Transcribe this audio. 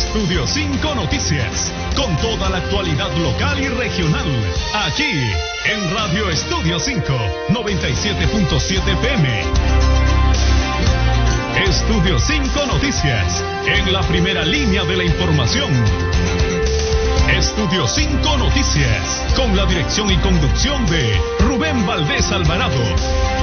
Estudio 5 Noticias, con toda la actualidad local y regional, aquí en Radio Estudio 5, 97.7 PM. Estudio 5 Noticias, en la primera línea de la información. Estudio 5 Noticias, con la dirección y conducción de Rubén Valdés Alvarado.